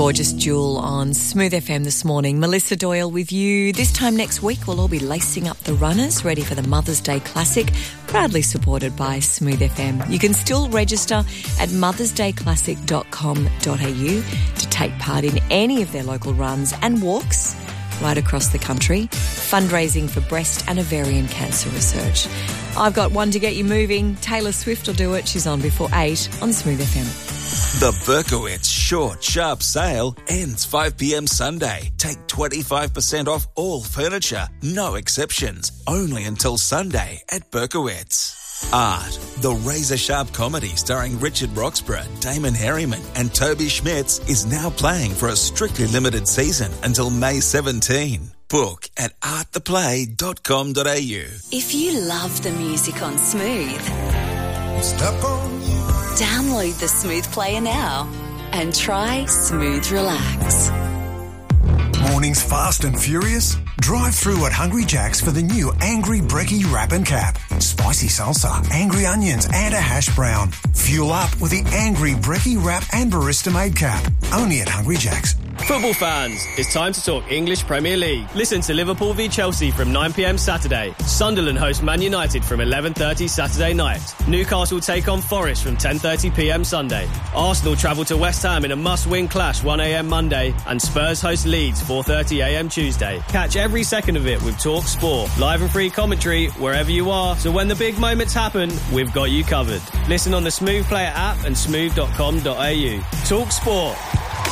Gorgeous Jewel on Smooth FM this morning. Melissa Doyle with you. This time next week, we'll all be lacing up the runners, ready for the Mother's Day Classic, proudly supported by Smooth FM. You can still register at mothersdayclassic.com.au to take part in any of their local runs and walks right across the country, fundraising for breast and ovarian cancer research. I've got one to get you moving. Taylor Swift will do it. She's on before 8 on Smooth FM. The Berkowitz Short Sharp Sale ends 5 p.m. Sunday. Take 25% off all furniture, no exceptions, only until Sunday at Berkowitz. Art, the razor-sharp comedy starring Richard Roxburgh, Damon Herriman and Toby Schmitz is now playing for a strictly limited season until May 17. Book at arttheplay.com.au. If you love the music on Smooth, Stuck on you. download the Smooth Player now and try Smooth Relax. Mornings fast and furious? Drive through at Hungry Jack's for the new Angry Brekkie Wrap and Cap. Spicy salsa, angry onions and a hash brown. Fuel up with the Angry Brekkie Wrap and Barista Made Cap. Only at Hungry Jack's. Football fans, it's time to talk English Premier League. Listen to Liverpool v Chelsea from 9 p.m. Saturday. Sunderland host Man United from 11:30 Saturday night. Newcastle take on Forest from 10:30 p.m. Sunday. Arsenal travel to West Ham in a must-win clash 1 a.m. Monday. And Spurs host Leeds 4:30 a.m. Tuesday. Catch every second of it with Talk Sport. Live and free commentary wherever you are. So when the big moments happen, we've got you covered. Listen on the Smooth Player app and smooth.com.au. Talk Sport.